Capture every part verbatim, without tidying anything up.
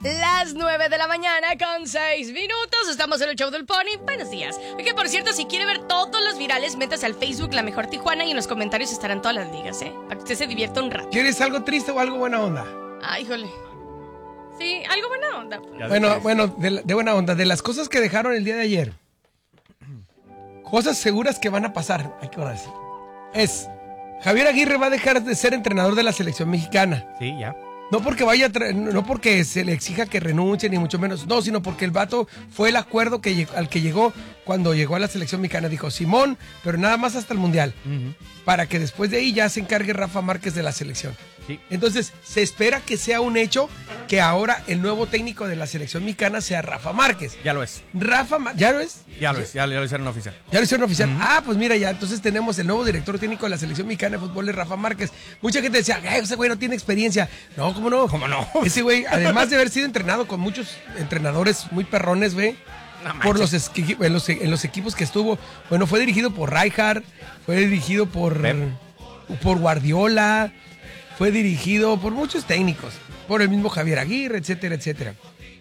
Las nueve de la mañana con seis minutos. Estamos en el show del Pony. Buenos días. Oye, por cierto, si quiere ver todos los virales, métase al Facebook La Mejor Tijuana y en los comentarios estarán todas las ligas, ¿eh? Para que usted se divierta un rato. ¿Quieres algo triste o algo buena onda? Ay, híjole. Sí, algo buena onda. Bueno, bueno, de, de buena onda. De las cosas que dejaron el día de ayer. Cosas seguras que van a pasar. Hay que decir. Es, Javier Aguirre va a dejar de ser entrenador de la selección mexicana. Sí, ya. No porque vaya, no porque se le exija que renuncie, ni mucho menos. No, sino porque el vato fue el acuerdo que llegó, al que llegó cuando llegó a la selección mexicana. Dijo, Simón, pero nada más hasta el Mundial. Uh-huh. Para que después de ahí ya se encargue Rafa Márquez de la selección. Sí. Entonces, se espera que sea un hecho que ahora el nuevo técnico de la selección mexicana sea Rafa Márquez. Ya lo es. Rafa, ¿ya lo es? Ya lo es, ya, ya lo hicieron oficial. Ya lo hicieron oficial. Uh-huh. Ah, pues mira, ya entonces tenemos el nuevo director técnico de la selección mexicana de fútbol, de Rafa Márquez. Mucha gente decía, ese güey no tiene experiencia. No, ¿cómo no? ¿Cómo no? Ese güey, además de haber sido entrenado con muchos entrenadores muy perrones, güey. No por los, esqui- en, los, en los equipos que estuvo. Bueno, fue dirigido por Rijkaard, fue dirigido por, por Guardiola, fue dirigido por muchos técnicos, por el mismo Javier Aguirre, etcétera, etcétera.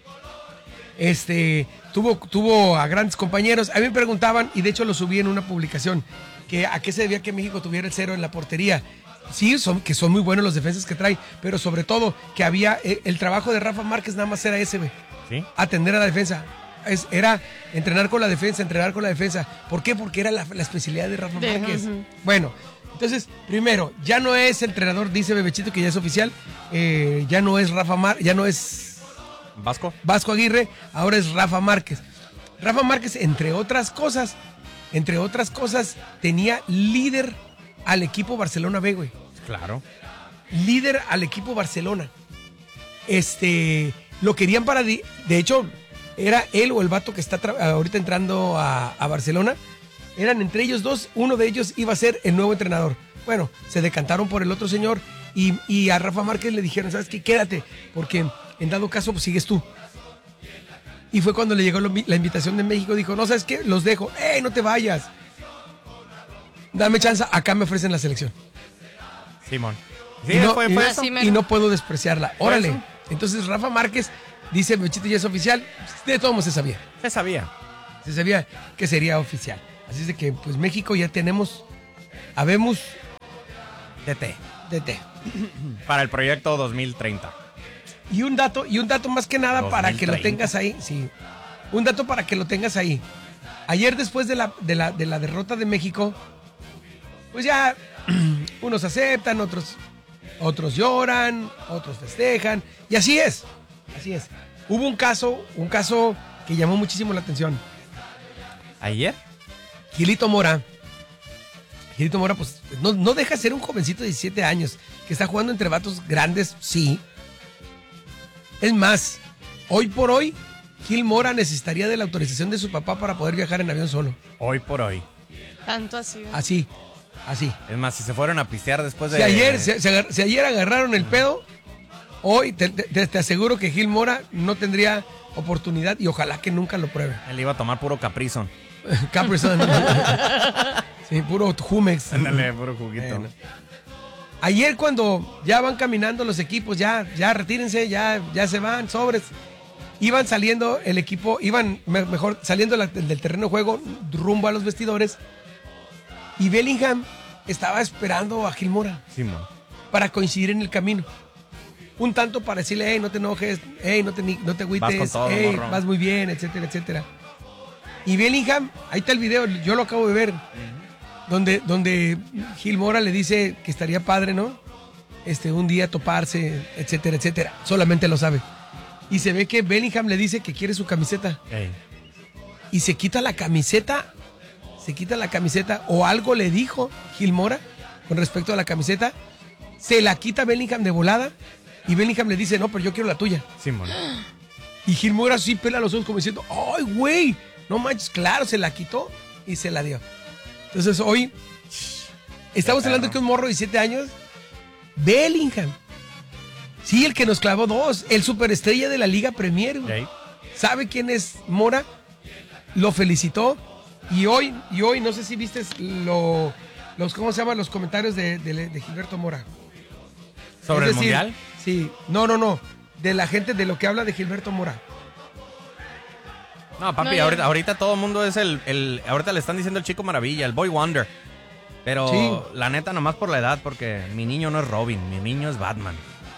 Este, tuvo, tuvo a grandes compañeros. A mí me preguntaban, y de hecho lo subí en una publicación, que a qué se debía que México tuviera el cero en la portería. Sí, son, que son muy buenos los defensas que trae, pero sobre todo que había, eh, el trabajo de Rafa Márquez nada más era ese, güey. ¿Sí? Atender a la defensa. Es, era entrenar con la defensa, entrenar con la defensa. ¿Por qué? Porque era la, la especialidad de Rafa de, Márquez. Uh-huh. Bueno, entonces, primero, ya no es entrenador, dice Bebechito, que ya es oficial. Eh, ya no es Rafa Márquez, ya no es Vasco. Vasco Aguirre, ahora es Rafa Márquez. Rafa Márquez, entre otras cosas, entre otras cosas, tenía líder al equipo Barcelona B, güey. Claro. Líder al equipo Barcelona. Este, lo querían para, de, de hecho, era él o el vato que está tra- ahorita entrando a, a Barcelona. Eran entre ellos dos, uno de ellos iba a ser el nuevo entrenador. Bueno, se decantaron por el otro señor y, y a Rafa Márquez le dijeron, ¿sabes qué? Quédate, porque en dado caso pues sigues tú. Y fue cuando le llegó lo, la invitación de México, dijo, no, ¿sabes qué? Los dejo. ¡Ey, no te vayas! Dame chance, acá me ofrecen la selección. Simón. Sí, y, no, fue, fue y, y no puedo despreciarla. Órale. Entonces Rafa Márquez dice, Bechito ya es oficial. De todos modos se sabía. Se sabía. Se sabía que sería oficial. Así es de que, pues, México ya tenemos, habemos D T. D T. Para el proyecto dos mil treinta. Y un dato, y un dato más que nada dos mil treinta. Para que lo tengas ahí. Sí. Un dato para que lo tengas ahí. Ayer, después de la, de la, de la derrota de México, pues ya unos aceptan, otros, otros lloran, otros festejan. Y así es. Así es. Hubo un caso, un caso que llamó muchísimo la atención. ¿Ayer? Gilito Mora. Gilito Mora, pues, no, no deja de ser un jovencito de diecisiete años que está jugando entre vatos grandes, sí. Es más, hoy por hoy, Gil Mora necesitaría de la autorización de su papá para poder viajar en avión solo. Hoy por hoy. Tanto así. ¿eh? Así, así. Es más, si se fueron a pistear después de... Si ayer, si, si, si ayer agarraron el pedo, hoy te, te, te aseguro que Gil Mora no tendría oportunidad y ojalá que nunca lo pruebe. Él iba a tomar puro Caprizon. Caprizon. Sí, puro Jumex. Ándale, puro juguito. Bueno. Ayer cuando ya van caminando los equipos, ya, ya retírense, ya, ya se van, sobres. Iban saliendo el equipo, iban me, mejor saliendo la, del terreno de juego rumbo a los vestidores. Y Bellingham estaba esperando a Gil Mora sí, man. para coincidir en el camino. Un tanto para decirle, hey, no te enojes, hey, no te, no te agüites, vas, todo, hey, vas muy bien, etcétera, etcétera. Y Bellingham, ahí está el video, yo lo acabo de ver, uh-huh. donde, donde Gil Mora le dice que estaría padre, ¿no? Este, un día toparse, etcétera, etcétera. Solamente lo sabe. Y se ve que Bellingham le dice que quiere su camiseta. Hey. Y se quita la camiseta, se quita la camiseta, o algo le dijo Gil Mora con respecto a la camiseta. Se la quita Bellingham de volada, y Bellingham le dice, no, pero yo quiero la tuya. Sí, bueno. Y Gil Mora sí pela los ojos como diciendo, ¡ay, güey! No manches, claro, se la quitó y se la dio. Entonces hoy estamos hablando que un morro de diecisiete años, Bellingham, sí, el que nos clavó dos, el superestrella de la Liga Premier, okay. ¿Sabe quién es Mora? Lo felicitó y hoy, y hoy no sé si viste lo, los, ¿cómo se llaman? Los comentarios de, de, de Gilberto Mora. ¿Sobre es el decir, Mundial? Sí, no, no, no. de la gente de lo que habla de Gilberto Mora. No, papi, No, ahorita, ahorita todo el mundo es el, el... Ahorita le están diciendo el chico maravilla, el boy wonder. Pero Sí. la neta, nomás por la edad, porque mi niño no es Robin, mi niño es Batman.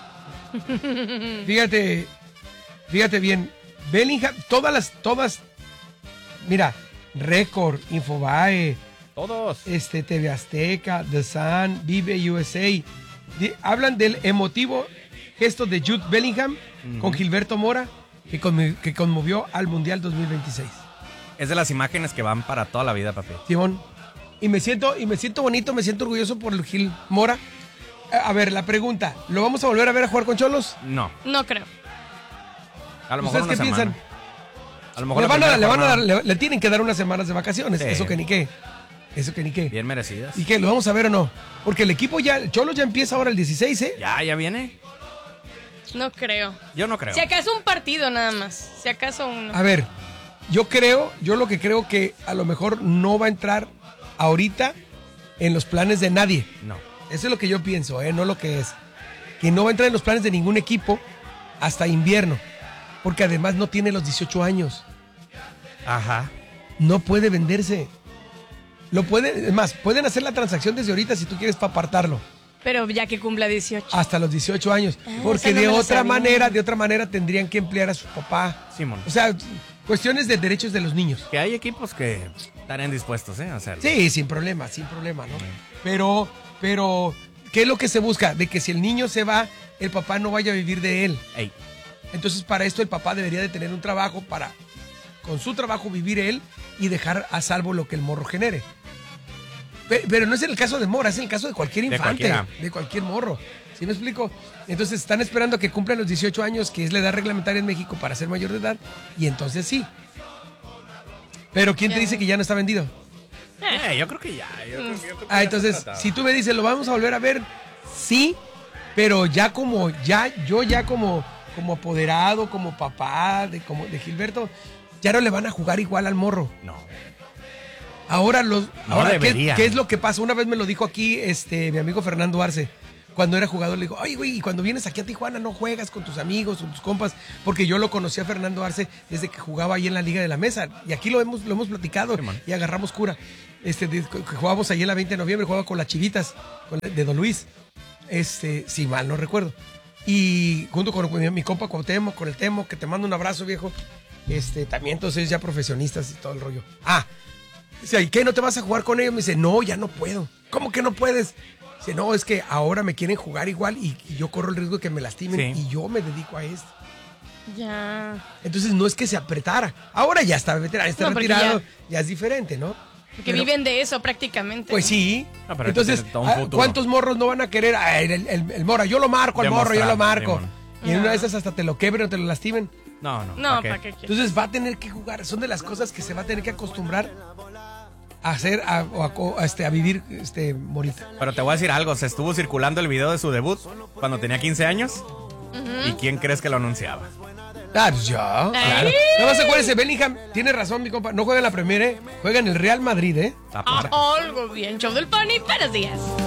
Fíjate, fíjate bien, Bellingham, todas las, todas, mira, Record, Infobae, Todos. este, T V Azteca, The Sun, Vive U S A, di- hablan del emotivo gesto de Jude Bellingham uh-huh. con Gilberto Mora, que, conmo- que conmovió al Mundial dos mil veintiséis. Es de las imágenes que van para toda la vida, papi. Simón, y me siento, y me siento bonito, me siento orgulloso por el Gil Mora. A ver, la pregunta, ¿lo vamos a volver a ver a jugar con Cholos? No. No creo. A lo mejor ¿Ustedes una qué semana. piensan? A lo mejor Le la van a, primera le, van a dar, jornada. le, le tienen que dar unas semanas de vacaciones, Sí. eso que ni qué. Eso que ni qué. Bien merecidas. ¿Y qué? ¿Lo vamos a ver o no? Porque el equipo ya, el Cholos ya empieza ahora el dieciséis, ¿eh? Ya, ya viene. No creo. Yo no creo. Si acaso un partido nada más. Si acaso uno. A ver, yo creo, yo lo que creo que a lo mejor no va a entrar ahorita en los planes de nadie. No. Eso es lo que yo pienso, ¿eh? No lo que es. Que no va a entrar en los planes de ningún equipo hasta invierno. Porque además no tiene los dieciocho años. Ajá. No puede venderse. Lo puede, es más, pueden hacer la transacción desde ahorita si tú quieres para apartarlo. Pero ya que cumpla dieciocho. Hasta los dieciocho años. Ah, Porque esa no de me la otra sabía. manera, de otra manera tendrían que emplear a su papá. Simón. O sea, cuestiones de derechos de los niños. Que hay equipos que estarían dispuestos, ¿eh? A hacerlo. Sí, sin problema, sin problema, ¿no? Pero, pero, ¿qué es lo que se busca? De que si el niño se va, el papá no vaya a vivir de él. Ey. Entonces, para esto el papá debería de tener un trabajo para, con su trabajo, vivir él y dejar a salvo lo que el morro genere. Pe- Pero no es en el caso de Mora, es en el caso de cualquier De infante, cualquiera. de cualquier morro. ¿Sí me explico? Entonces están esperando que cumplan los dieciocho años, que es la edad reglamentaria en México para ser mayor de edad, y entonces sí. Pero ¿quién te Ya. dice que ya no está vendido? Eh, yo creo que ya. Yo creo, yo creo que Ah, ya entonces, está tratado. si tú me dices, ¿lo vamos a volver a ver? Sí, pero ya como, ya, yo ya como, como apoderado, como papá de, como, de Gilberto, ya no le van a jugar igual al morro. No. Ahora, los, No ahora ¿qué, deberían. qué es lo que pasa? Una vez me lo dijo aquí este, mi amigo Fernando Arce. Cuando era jugador, le digo, oye, güey, y cuando vienes aquí a Tijuana no juegas con tus amigos, con tus compas, porque yo lo conocí a Fernando Arce desde que jugaba ahí en la Liga de la Mesa. Y aquí lo hemos, lo hemos platicado Sí, man. y agarramos cura. Este, de- que jugábamos ahí en la veinte de noviembre, jugaba con las Chivitas, con la- de Don Luis. Este, si mal no recuerdo. Y junto con, con mi, mi compa Cuauhtémoc, con el Temo, que te mando un abrazo, viejo. Este, también entonces ya profesionistas y todo el rollo. Ah, dice, ¿y qué? ¿No te vas a jugar con ellos? Me dice, no, ya no puedo. ¿Cómo que no puedes? Dice, no, es que ahora me quieren jugar igual y, y yo corro el riesgo de que me lastimen Sí. y yo me dedico a esto. Ya. Entonces no es que se apretara. Ahora ya está veterano, está No, porque retirado, ya- ya... es diferente, ¿no? Porque Pero- viven de eso prácticamente. Pues sí. No, pero Entonces, tiene todo un ah, futuro. ¿cuántos morros no van a querer? Ah, el, el- el Mora, yo lo marco al morro, yo lo Demostrar, marco. Simón. Y en una de esas hasta te lo quebren o te lo lastimen. No, no. No, ¿pa' qué? ¿para qué quieres? Entonces va a tener que jugar. Son de las cosas que se va a tener que acostumbrar a hacer, a, o a, o a, este, a vivir este, Morita. Pero te voy a decir algo. Se estuvo circulando el video de su debut cuando tenía quince años. ¿Y quién crees que lo anunciaba? Ah, pues ya. Claro. No más acuérdense, Bellingham tiene razón, mi compa. No juega en la Premier, ¿eh? Juega en el Real Madrid, ¿eh? Ah, Ah, algo bien. Show del Pony. Buenos días.